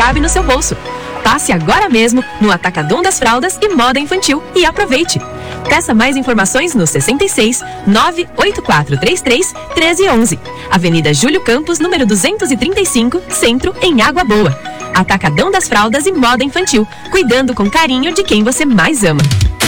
cabe no seu bolso. Passe agora mesmo no Atacadão das Fraldas e Moda Infantil e aproveite. Peça mais informações no 66 98433 1311. Avenida Júlio Campos, número 235, Centro, em Água Boa. Atacadão das Fraldas e Moda Infantil, cuidando com carinho de quem você mais ama.